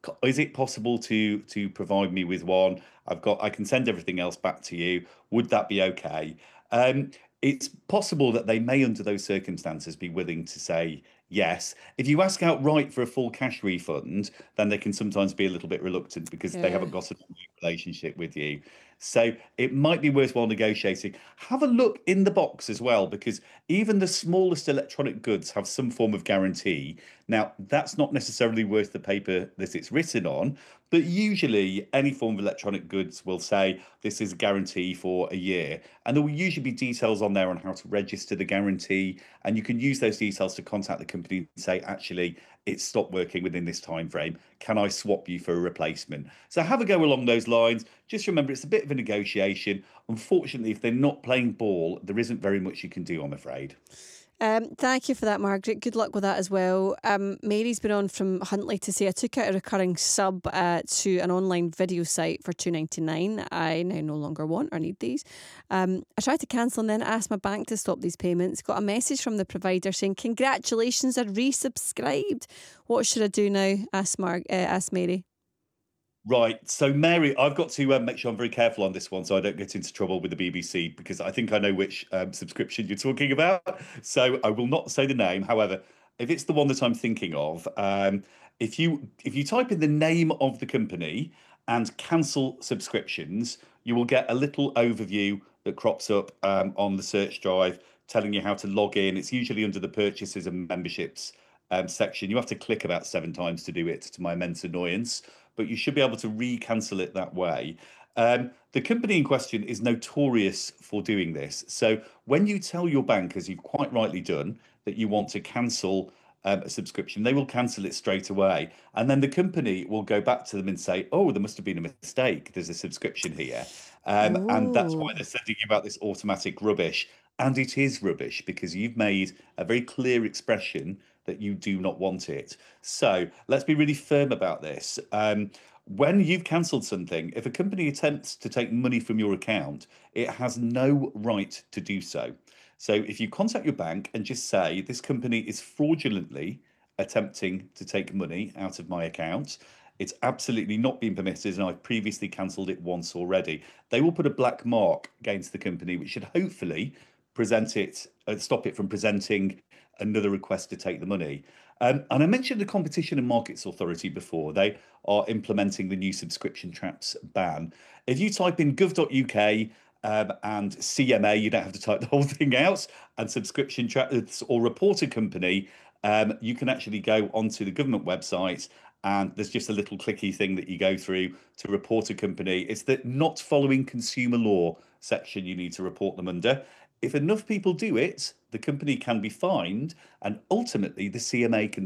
is it possible to provide me with one? I can send everything else back to you. Would that be okay? Um, it's possible that they may, under those circumstances, be willing to say yes. If you ask outright for a full cash refund, then they can sometimes be a little bit reluctant because they Yeah. haven't got a relationship with you. So it might be worthwhile negotiating. Have a look in the box as well, because even the smallest electronic goods have some form of guarantee. Now, that's not necessarily worth the paper that it's written on, but usually any form of electronic goods will say this is a guarantee for a year. And there will usually be details on there on how to register the guarantee. And you can use those details to contact the company and say, actually, it's stopped working within this time frame. Can I swap you for a replacement? So have a go along those lines. Just remember, it's a bit of a negotiation. Unfortunately, if they're not playing ball, there isn't very much you can do, I'm afraid. Thank you for that, Margaret. Good luck with that as well. Mary's been on from Huntley to say I took out a recurring sub to an online video site for 2.99. I now no longer want or need these. I tried to cancel and then asked my bank to stop these payments. Got a message from the provider saying congratulations, I resubscribed. What should I do now? Asked Mary. Right. So, Mary, I've got to make sure I'm very careful on this one so I don't get into trouble with the BBC because I think I know which subscription you're talking about. So I will not say the name. However, if it's the one that I'm thinking of, if you type in the name of the company and cancel subscriptions, you will get a little overview that crops up on the search drive telling you how to log in. It's usually under the purchases and memberships section. You have to click about 7 times to do it, to my immense annoyance, but you should be able to re-cancel it that way. The company in question is notorious for doing this. So when you tell your bank, as you've quite rightly done, that you want to cancel a subscription, they will cancel it straight away. And then the company will go back to them and say, oh, there must have been a mistake. There's a subscription here. And that's why Oh. they're sending you about this automatic rubbish. And it is rubbish because you've made a very clear expression that you do not want it. So let's be really firm about this. When you've cancelled something, if a company attempts to take money from your account, it has no right to do so. So if you contact your bank and just say, this company is fraudulently attempting to take money out of my account, it's absolutely not been permitted, and I've previously cancelled it once already. They will put a black mark against the company, which should hopefully stop it from presenting another request to take the money. And I mentioned the Competition and Markets Authority before. They are implementing the new subscription traps ban. If you type in gov.uk and CMA, you don't have to type the whole thing out, and subscription traps or report a company, you can actually go onto the government website and there's just a little clicky thing that you go through to report a company. It's the not following consumer law section you need to report them under. If enough people do it, the company can be fined, and ultimately the CMA can